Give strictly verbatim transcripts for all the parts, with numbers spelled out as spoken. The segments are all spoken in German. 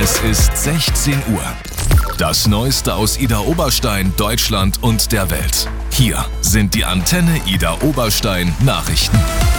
Es ist sechzehn Uhr. Das Neueste aus Idar Oberstein, Deutschland und der Welt. Hier sind die Antenne Idar Oberstein Nachrichten.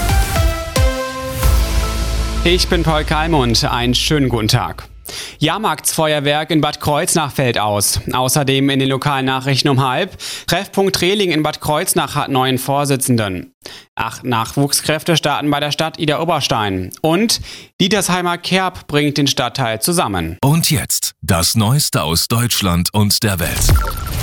Ich bin Paul Kalmund. Einen schönen guten Tag. Jahrmarktsfeuerwerk in Bad Kreuznach fällt aus. Außerdem in den lokalen Nachrichten um halb. Treffpunkt Rehling in Bad Kreuznach hat neuen Vorsitzenden. Acht Nachwuchskräfte starten bei der Stadt Idar Oberstein. Und Dietersheimer Kerb bringt den Stadtteil zusammen. Und jetzt das Neueste aus Deutschland und der Welt.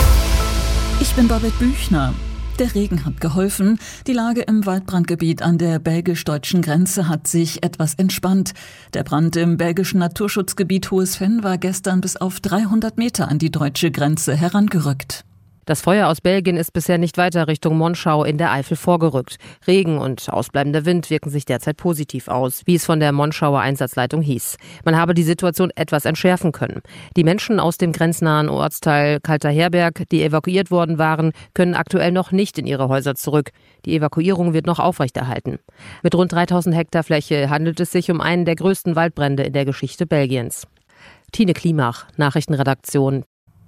Ich bin Babette Büchner. Der Regen hat geholfen. Die Lage im Waldbrandgebiet an der belgisch-deutschen Grenze hat sich etwas entspannt. Der Brand im belgischen Naturschutzgebiet Hohes Venn war gestern bis auf dreihundert Meter an die deutsche Grenze herangerückt. Das Feuer aus Belgien ist bisher nicht weiter Richtung Monschau in der Eifel vorgerückt. Regen und ausbleibender Wind wirken sich derzeit positiv aus, wie es von der Monschauer Einsatzleitung hieß. Man habe die Situation etwas entschärfen können. Die Menschen aus dem grenznahen Ortsteil Kalterherberg, die evakuiert worden waren, können aktuell noch nicht in ihre Häuser zurück. Die Evakuierung wird noch aufrechterhalten. Mit rund dreitausend Hektar Fläche handelt es sich um einen der größten Waldbrände in der Geschichte Belgiens. Tine Klimach, Nachrichtenredaktion.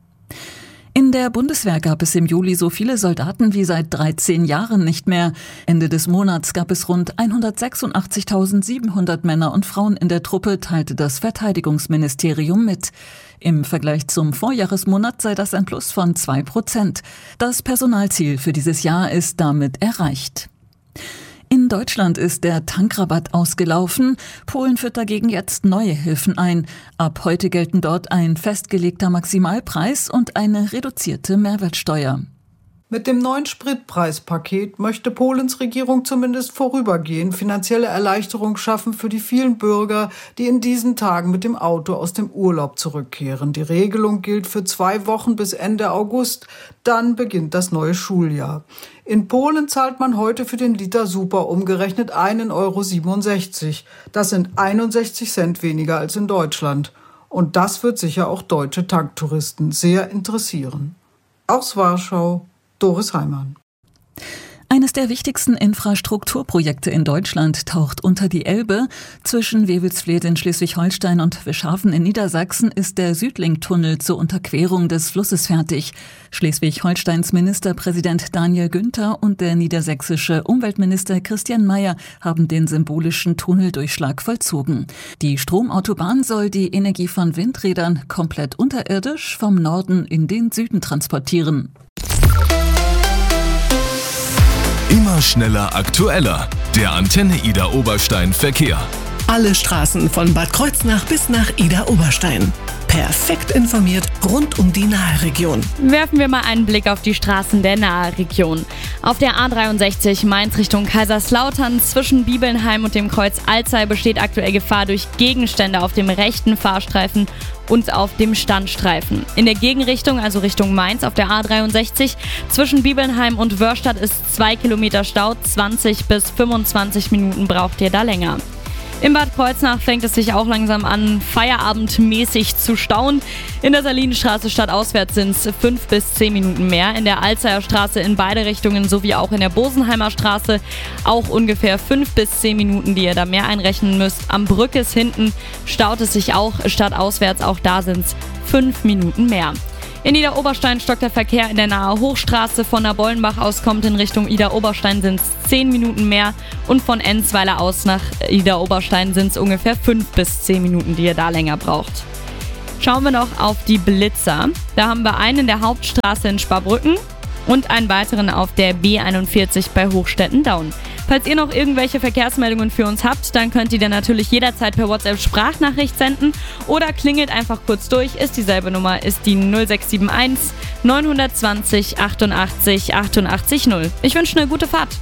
In der Bundeswehr gab es im Juli so viele Soldaten wie seit dreizehn Jahren nicht mehr. Ende des Monats gab es rund hundertsechsundachtzigtausendsiebenhundert Männer und Frauen in der Truppe, teilte das Verteidigungsministerium mit. Im Vergleich zum Vorjahresmonat sei das ein Plus von zwei Prozent. Das Personalziel für dieses Jahr ist damit erreicht. In Deutschland ist der Tankrabatt ausgelaufen. Polen führt dagegen jetzt neue Hilfen ein. Ab heute gelten dort ein festgelegter Maximalpreis und eine reduzierte Mehrwertsteuer. Mit dem neuen Spritpreispaket möchte Polens Regierung zumindest vorübergehend finanzielle Erleichterung schaffen für die vielen Bürger, die in diesen Tagen mit dem Auto aus dem Urlaub zurückkehren. Die Regelung gilt für zwei Wochen bis Ende August. Dann beginnt das neue Schuljahr. In Polen zahlt man heute für den Liter Super umgerechnet einen Euro siebenundsechzig. Das sind einundsechzig Cent weniger als in Deutschland. Und das wird sicher auch deutsche Tanktouristen sehr interessieren. Aus Warschau, Doris Heimann. Eines der wichtigsten Infrastrukturprojekte in Deutschland taucht unter die Elbe. Zwischen Wewelsfleth in Schleswig-Holstein und Wischhafen in Niedersachsen ist der Südlink-Tunnel zur Unterquerung des Flusses fertig. Schleswig-Holsteins Ministerpräsident Daniel Günther und der niedersächsische Umweltminister Christian Mayer haben den symbolischen Tunneldurchschlag vollzogen. Die Stromautobahn soll die Energie von Windrädern komplett unterirdisch vom Norden in den Süden transportieren. Immer schneller, aktueller. Der Antenne Idar Oberstein Verkehr. Alle Straßen von Bad Kreuznach bis nach Idar Oberstein. Perfekt informiert rund um die Nahe-Region. Werfen wir mal einen Blick auf die Straßen der Nahe-Region. Auf der A dreiundsechzig Mainz Richtung Kaiserslautern zwischen Bibelnheim und dem Kreuz Alzey besteht aktuell Gefahr durch Gegenstände auf dem rechten Fahrstreifen und auf dem Standstreifen. In der Gegenrichtung, also Richtung Mainz auf der A dreiundsechzig, zwischen Bibelnheim und Wörstadt ist zwei Kilometer Stau, zwanzig bis fünfundzwanzig Minuten braucht ihr da länger. In Bad Kreuznach fängt es sich auch langsam an, feierabendmäßig zu stauen. In der Salinenstraße stadtauswärts sind es fünf bis zehn Minuten mehr. In der Alzeyer Straße in beide Richtungen sowie auch in der Bosenheimer Straße auch ungefähr fünf bis zehn Minuten, die ihr da mehr einrechnen müsst. Am Brückes hinten staut es sich auch stadtauswärts, auch da sind es fünf Minuten mehr. In Idar Oberstein stockt der Verkehr in der Nahe Hochstraße. Von der Bollenbach aus kommt in Richtung Idar Oberstein sind es zehn Minuten mehr und von Enzweiler aus nach Idar Oberstein sind es ungefähr fünf bis zehn Minuten, die ihr da länger braucht. Schauen wir noch auf die Blitzer. Da haben wir einen in der Hauptstraße in Sparbrücken und einen weiteren auf der B einundvierzig bei Hochstetten-Daun. Falls ihr noch irgendwelche Verkehrsmeldungen für uns habt, dann könnt ihr dann natürlich jederzeit per WhatsApp Sprachnachricht senden oder klingelt einfach kurz durch. Ist dieselbe Nummer, ist die null sechs sieben eins neun zwei null achtundachtzig achtundachtzig null. Ich wünsche eine gute Fahrt.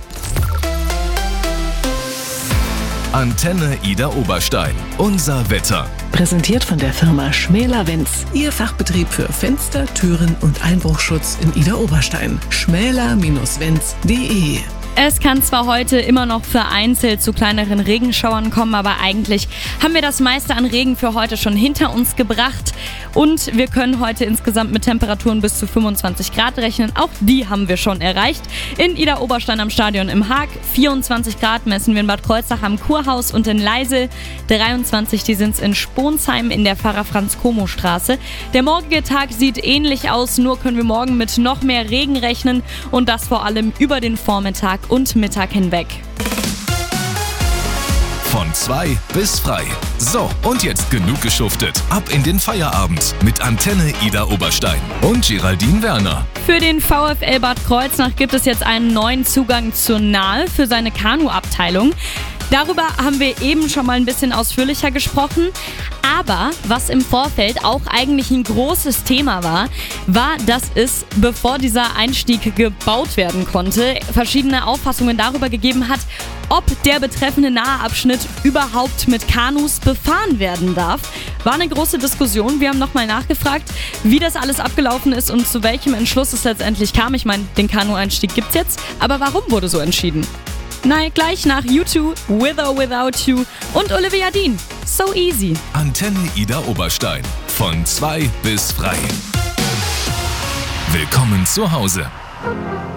Antenne Idar Oberstein. Unser Wetter. Präsentiert von der Firma Schmäler-Wenz. Ihr Fachbetrieb für Fenster, Türen und Einbruchschutz in Idar Oberstein. schmäler Bindestrich wenz punkt de Es kann zwar heute immer noch vereinzelt zu kleineren Regenschauern kommen, aber eigentlich haben wir das meiste an Regen für heute schon hinter uns gebracht. Und wir können heute insgesamt mit Temperaturen bis zu fünfundzwanzig Grad rechnen. Auch die haben wir schon erreicht. In Idar-Oberstein am Stadion im Haag vierundzwanzig Grad messen wir in Bad Kreuznach am Kurhaus und in Leisel. dreiundzwanzig, die sind es in Sponsheim in der Pfarrer-Franz-Como-Straße. Der morgige Tag sieht ähnlich aus, nur können wir morgen mit noch mehr Regen rechnen und das vor allem über den Vormittag und Mittag hinweg. Von zwei bis frei. So, und jetzt genug geschuftet. Ab in den Feierabend mit Antenne Idar Oberstein und Geraldine Werner. Für den VfL Bad Kreuznach gibt es jetzt einen neuen Zugang zur Nahe für seine Kanu-Abteilung. Darüber haben wir eben schon mal ein bisschen ausführlicher gesprochen. Aber was im Vorfeld auch eigentlich ein großes Thema war, war, dass es, bevor dieser Einstieg gebaut werden konnte, verschiedene Auffassungen darüber gegeben hat, ob der betreffende Naheabschnitt überhaupt mit Kanus befahren werden darf. War eine große Diskussion. Wir haben nochmal nachgefragt, wie das alles abgelaufen ist und zu welchem Entschluss es letztendlich kam. Ich meine, den Kanu-Einstieg gibt's jetzt, aber warum wurde so entschieden? Nein, gleich nach U zwei, With or Without You und Olivia Dean. So easy. Antenne Idar Oberstein. Von zwei bis frei. Willkommen zu Hause.